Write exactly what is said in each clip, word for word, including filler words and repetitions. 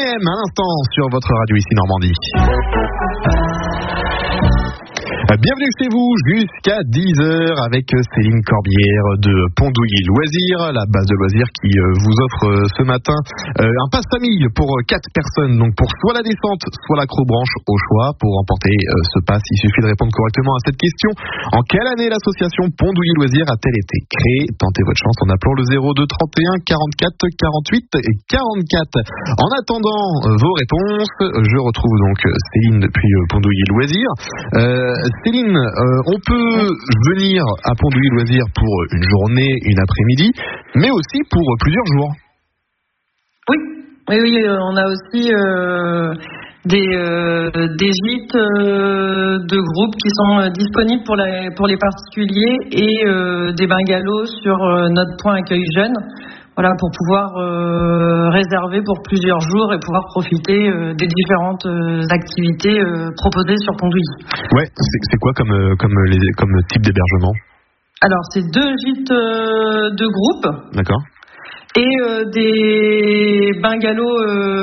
M à l'instant sur votre radio ici Normandie. Bienvenue chez vous jusqu'à dix heures avec Céline Corbière de Pondouilly Loisirs, la base de loisirs qui vous offre ce matin un passe-famille pour quatre personnes, donc pour soit la descente, soit l'accrobranche au choix. Pour remporter ce passe, il suffit de répondre correctement à cette question. En quelle année l'association Pondouilly Loisirs a-t-elle été créée? Tentez votre chance en appelant le zéro deux trente et un quarante-quatre quarante-huit et quarante-quatre. En attendant vos réponses, je retrouve donc Céline depuis Pondouilly Loisirs. Euh, Céline, euh, on peut venir à Pondouilly Loisirs pour une journée, une après-midi, mais aussi pour plusieurs jours. Oui, oui, oui, on a aussi euh, des, euh, des gîtes euh, de groupe qui sont disponibles pour, la, pour les particuliers et euh, des bungalows sur euh, notre point accueil jeune. Voilà, pour pouvoir euh, réserver pour plusieurs jours et pouvoir profiter euh, des différentes euh, activités euh, proposées sur Pondouilly. Ouais, c'est, c'est quoi comme, comme, les, comme type d'hébergement? Alors, c'est deux gîtes euh, de groupe. D'accord. Et euh, des bungalows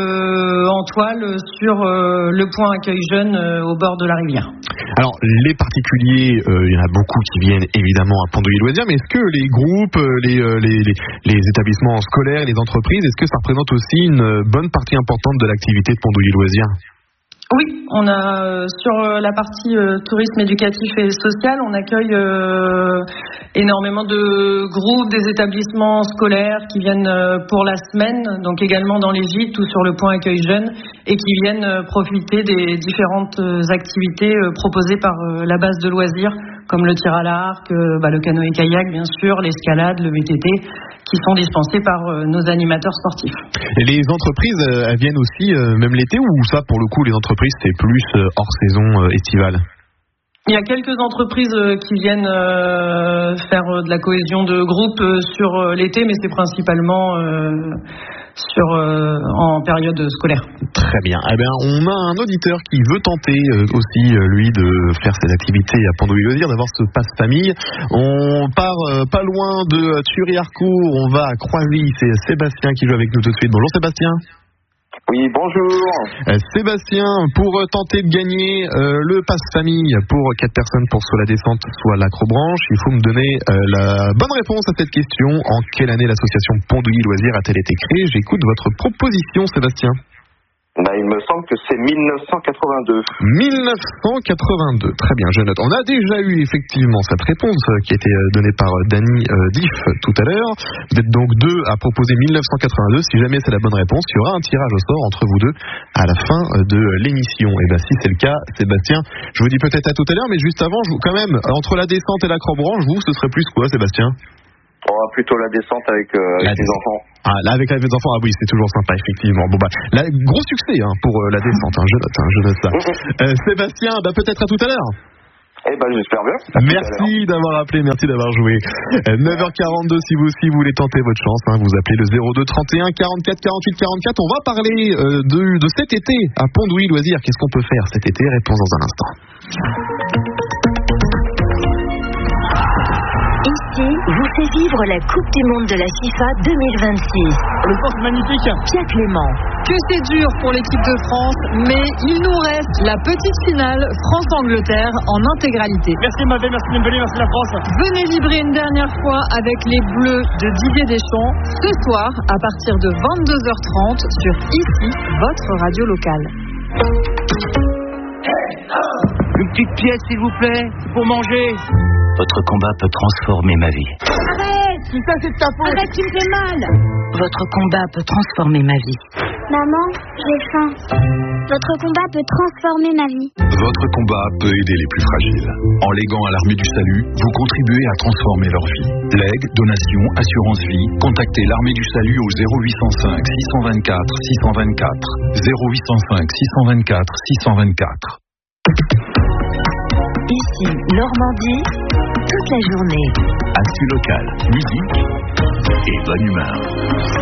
euh, en toile sur euh, le point accueil jeune euh, au bord de la rivière. Alors, les particuliers, euh, il y en a beaucoup qui viennent évidemment à Pondouilly Loisirs, mais est-ce que les groupes, les, les, les, les établissements scolaires, les entreprises, est-ce que ça représente aussi une bonne partie importante de l'activité de Pondouilly Loisirs? Oui, on a euh, sur la partie euh, tourisme éducatif et social, on accueille euh, énormément de groupes, des établissements scolaires qui viennent euh, pour la semaine, donc également dans les gîtes ou sur le point accueil jeune, et qui viennent euh, profiter des différentes euh, activités euh, proposées par euh, la base de loisirs, comme le tir à l'arc, euh, bah, le canoë-kayak bien sûr, l'escalade, le V T T, qui sont dispensés par euh, nos animateurs sportifs. Et les entreprises, euh, elles viennent aussi, euh, même l'été, ou ça, pour le coup, les entreprises, c'est plus euh, hors saison euh, estivale? Il y a quelques entreprises euh, qui viennent euh, faire euh, de la cohésion de groupe euh, sur euh, l'été, mais c'est principalement euh, sur, euh, en période scolaire. Très bien. Eh bien, on a un auditeur qui veut tenter euh, aussi, euh, lui, de faire ses activités à Pondouilly Loisirs, d'avoir ce passe-famille. On part euh, pas loin de Thury-Harcourt, on va à Croisy. C'est Sébastien qui joue avec nous tout de suite. Bonjour Sébastien. Oui, bonjour. Euh, Sébastien, pour euh, tenter de gagner euh, le passe-famille pour quatre personnes pour soit la descente, soit l'accrobranche, il faut me donner euh, la bonne réponse à cette question. En quelle année l'association Pondouilly Loisirs a-t-elle été créée? J'écoute votre proposition, Sébastien. Bah, il me semble que c'est mille neuf cent quatre-vingt-deux. mille neuf cent quatre-vingt-deux, très bien, je note. On a déjà eu effectivement cette réponse qui a été donnée par Dany euh, Diff tout à l'heure. Vous êtes donc deux à proposer mille neuf cent quatre-vingt-deux. Si jamais c'est la bonne réponse, il y aura un tirage au sort entre vous deux à la fin de l'émission. Et bien si c'est le cas, Sébastien, je vous dis peut-être à tout à l'heure, mais juste avant, je vous, quand même, entre la descente et l'accrobranche, vous, ce serait plus quoi, Sébastien? Oh, plutôt la descente avec, euh, avec les enfants. Ah, là, avec les enfants, ah oui, c'est toujours sympa, effectivement. Bon, bah, là, gros succès hein, pour euh, la descente, hein, je note, hein, je note ça. euh, Sébastien, bah, peut-être à tout à l'heure. Eh ben, j'espère bien. Merci d'avoir appelé, merci d'avoir joué. Euh, neuf heures quarante-deux, si vous aussi voulez tenter votre chance, hein, vous appelez le zéro deux trente et un quarante-quatre quarante-huit quarante-quatre. On va parler euh, de, de cet été à Pondouilly Loisirs. Qu'est-ce qu'on peut faire cet été? Réponse dans un instant. Ici, vous fait vivre la Coupe du Monde de la FIFA deux mille vingt-six. Le sport magnifique. Pierre Clément. Que c'est dur pour l'équipe de France, mais il nous reste la petite finale France-Angleterre en intégralité. Merci Mavé, merci Dembélé, merci la France. Venez vibrer une dernière fois avec les Bleus de Didier Deschamps ce soir à partir de vingt-deux heures trente sur Ici, votre radio locale. Une petite pièce s'il vous plaît, pour manger. Votre combat peut transformer ma vie. Arrête, tout ça c'est de ta faute. Arrête, tu me fais mal. Votre combat peut transformer ma vie. Maman, j'ai faim. Votre combat peut transformer ma vie. Votre combat peut aider les plus fragiles. En léguant à l'Armée du Salut, vous contribuez à transformer leur vie. Legs, donation, assurance vie, contactez l'Armée du Salut au zéro huit cent cinq six cent vingt-quatre six cent vingt-quatre. zéro huit cent cinq six cent vingt-quatre six cent vingt-quatre. Ici, Normandie, toute la journée. Actu local, musique et bonne humeur.